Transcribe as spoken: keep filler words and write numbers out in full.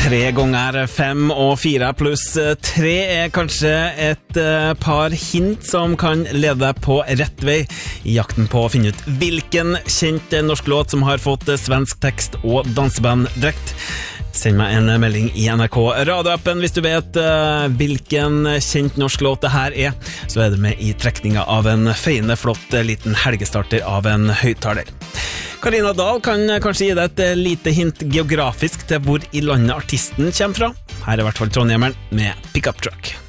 Tre ganger fem og fire pluss tre er kanskje et par hint som kan lede deg på rett vei i jakten på å finne ut hvilken kjent norsk låt som har fått svensk tekst og dansebanddrakt. Send meg en melding i N R K radioappen hvis du vet uh, hvilken kjent norsk låt det her er. Så er det med i trekninga av en feiende flott liten helgestarter av en høyttaler. Karina Dahl kan kanskje gi deg et lite hint geografisk til hvor i landet artisten kommer fra. Her er i hvert fall trondheimeren med Pickup Truck.